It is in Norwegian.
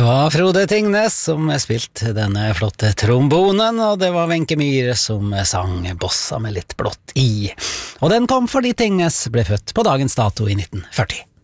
var Frode Tingnes som spilte denne flotte trombonen, og det var Wenche Myhre som sang Bossa med litt blått i. Og den kom fordi Tingnes ble født på dagens dato i 1940.